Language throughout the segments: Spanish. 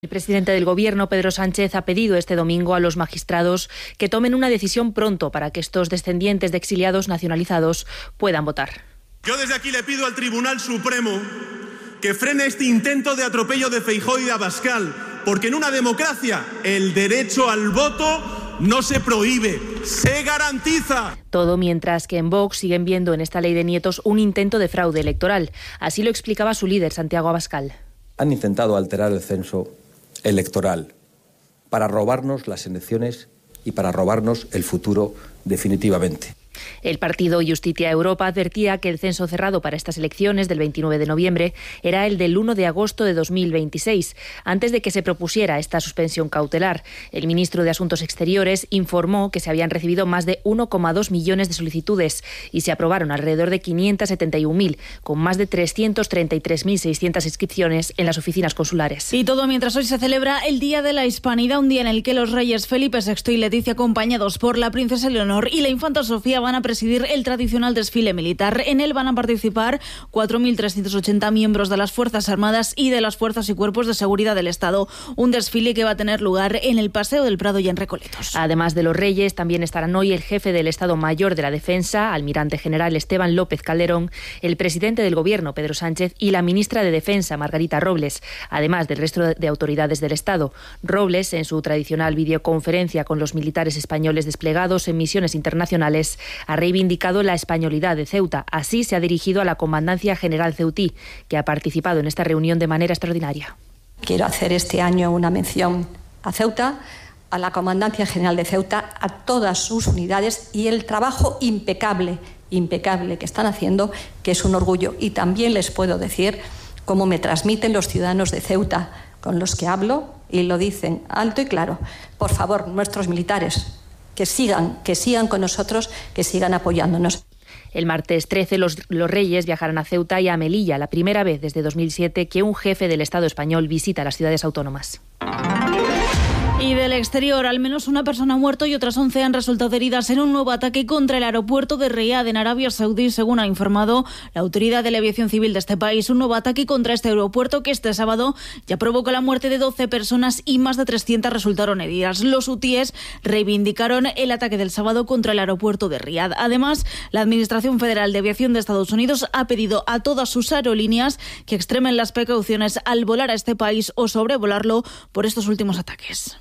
El presidente del Gobierno, Pedro Sánchez, ha pedido este domingo a los magistrados que tomen una decisión pronto para que estos descendientes de exiliados nacionalizados puedan votar. Yo desde aquí le pido al Tribunal Supremo que frene este intento de atropello de Feijóo y de Abascal, porque en una democracia el derecho al voto no se prohíbe, se garantiza. Todo mientras que en Vox siguen viendo en esta ley de nietos un intento de fraude electoral. Así lo explicaba su líder, Santiago Abascal. Han intentado alterar el censo electoral para robarnos las elecciones y para robarnos el futuro definitivamente. El partido Justitia Europa advertía que el censo cerrado para estas elecciones del 29 de noviembre era el del 1 de agosto de 2026, antes de que se propusiera esta suspensión cautelar. El ministro de Asuntos Exteriores informó que se habían recibido más de 1,2 millones de solicitudes y se aprobaron alrededor de 571.000, con más de 333.600 inscripciones en las oficinas consulares. Y todo mientras hoy se celebra el Día de la Hispanidad, un día en el que los reyes Felipe VI y Leticia, acompañados por la princesa Leonor y la infanta Sofía, van a presidir el tradicional desfile militar. En él van a participar 4.380 miembros de las Fuerzas Armadas y de las Fuerzas y Cuerpos de Seguridad del Estado. Un desfile que va a tener lugar en el Paseo del Prado y en Recoletos. Además de los reyes, también estarán hoy el jefe del Estado Mayor de la Defensa, almirante general Esteban López Calderón, el presidente del Gobierno, Pedro Sánchez, y la ministra de Defensa, Margarita Robles, además del resto de autoridades del Estado. Robles, en su tradicional videoconferencia con los militares españoles desplegados en misiones internacionales, ha reivindicado la españolidad de Ceuta. Así se ha dirigido a la Comandancia General Ceutí, que ha participado en esta reunión de manera extraordinaria. Quiero hacer este año una mención a Ceuta, a la Comandancia General de Ceuta, a todas sus unidades y el trabajo impecable que están haciendo, que es un orgullo. Y también les puedo decir cómo me transmiten los ciudadanos de Ceuta con los que hablo y lo dicen alto y claro. Por favor, nuestros militares, que sigan con nosotros, que sigan apoyándonos. El martes 13 los reyes viajarán a Ceuta y a Melilla, la primera vez desde 2007 que un jefe del Estado español visita las ciudades autónomas. Y del exterior, al menos una persona ha muerto y otras 11 han resultado heridas en un nuevo ataque contra el aeropuerto de Riad, en Arabia Saudí, según ha informado la autoridad de la aviación civil de este país. Un nuevo ataque contra este aeropuerto que este sábado ya provocó la muerte de 12 personas y más de 300 resultaron heridas. Los hutíes reivindicaron el ataque del sábado contra el aeropuerto de Riad. Además, la Administración Federal de Aviación de Estados Unidos ha pedido a todas sus aerolíneas que extremen las precauciones al volar a este país o sobrevolarlo por estos últimos ataques.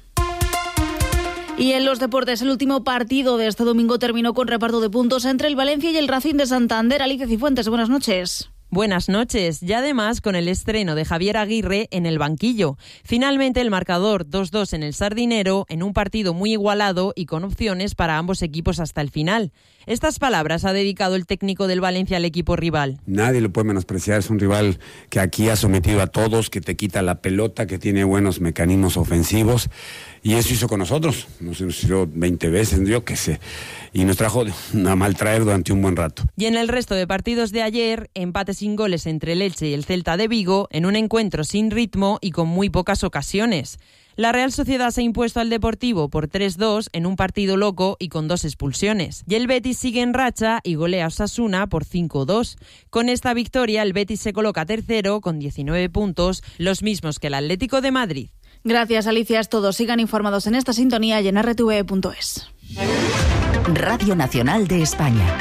Y en los deportes, el último partido de este domingo terminó con reparto de puntos entre el Valencia y el Racing de Santander. Alicia Cifuentes, buenas noches. Buenas noches, y además con el estreno de Javier Aguirre en el banquillo. Finalmente el marcador 2-2 en el Sardinero, en un partido muy igualado y con opciones para ambos equipos hasta el final. Estas palabras ha dedicado el técnico del Valencia al equipo rival. Nadie lo puede menospreciar, es un rival que aquí ha sometido a todos, que te quita la pelota, que tiene buenos mecanismos ofensivos, y eso hizo con nosotros, nos hizo 20 veces, yo qué sé, y nos trajo a maltraer durante un buen rato. Y en el resto de partidos de ayer, empate sin goles entre el Elche y el Celta de Vigo, en un encuentro sin ritmo y con muy pocas ocasiones. La Real Sociedad se ha impuesto al Deportivo por 3-2 en un partido loco y con 2 expulsiones. Y el Betis sigue en racha y golea a Osasuna por 5-2. Con esta victoria, el Betis se coloca tercero con 19 puntos, los mismos que el Atlético de Madrid. Gracias, Alicia. Es todo. Sigan informados en esta sintonía y en rtv.es. Radio Nacional de España.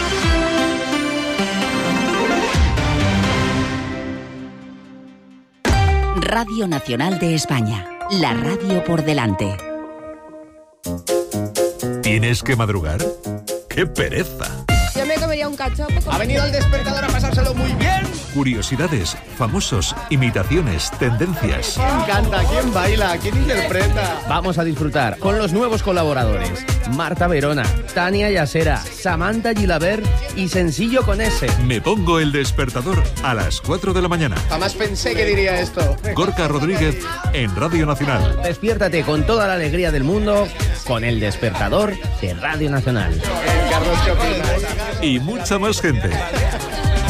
Radio Nacional de España. La radio por delante. ¿Tienes que madrugar? ¡Qué pereza! Yo me comería un cachopo. Ha venido el despertador a pasárselo muy bien. Curiosidades, famosos, imitaciones, tendencias. ¿Quién canta? ¿Quién baila? ¿Quién interpreta? Vamos a disfrutar con los nuevos colaboradores. Marta Verona, Tania Yasera, Samantha Gilabert y Sencillo con S. Me pongo el despertador a las 4 de la mañana. Jamás pensé que diría esto. Gorka Rodríguez en Radio Nacional. Despiértate con toda la alegría del mundo con el despertador de Radio Nacional. Carlos, ¿qué opinas? Y mucha más gente.